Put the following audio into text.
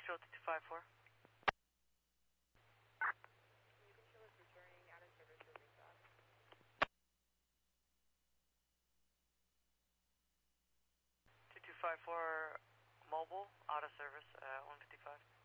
Control 2254. Control is returning out of service for restock. 2254 mobile, out of service, 155.